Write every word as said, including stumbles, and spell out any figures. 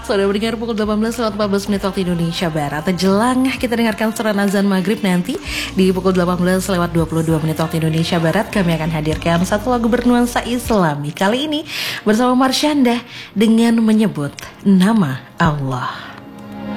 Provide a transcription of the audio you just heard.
Sudah mendengar pukul delapan belas lewat empat belas menit waktu Indonesia Barat. Jelang kita dengarkan seruan azan maghrib nanti di pukul delapan belas lewat dua puluh dua menit waktu Indonesia Barat. Kami akan hadirkan satu lagu bernuansa Islami. Kali ini bersama Marsyanda dengan menyebut nama Allah.